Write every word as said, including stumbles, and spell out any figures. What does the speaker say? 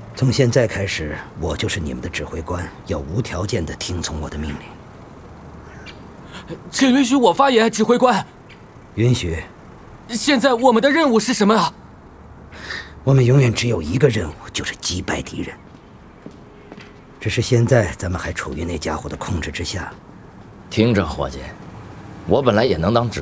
从现在开始，我就是你们的指挥官，要无条件的听从我的命令。 请允许我发言，指挥官。 允许。 现在我们的任务是什么啊？ 我们永远只有一个任务，就是击败敌人。只是现在咱们还处于那家伙的控制之下。 听着，伙计，我本来也能当指